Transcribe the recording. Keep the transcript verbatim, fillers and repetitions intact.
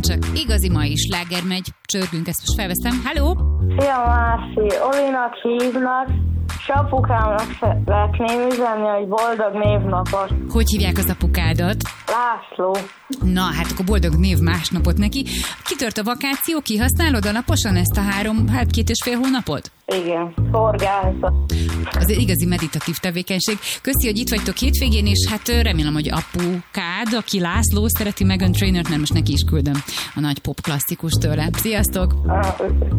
Csak igazi mai sláger megy, csörgünk, ezt most felveszem. Halló! Szia, Márci! Olinak hívnak, és apukámnak szeretném üzenni, hogy boldog névnapot. Hogy hívják az apukádat? László. Na, hát akkor boldog név másnapot neki. Kitört a vakáció, kihasználod alaposan ezt a három, hát két és fél hónapot? Igen, forgászat. Az egy igazi meditatív tevékenység. Köszi, hogy itt vagytok hétvégén, és hát remélem, hogy apukád, aki László, szereti Meghan Trainert, mert most neki is küldöm a nagy pop klasszikus tőle. Sziasztok!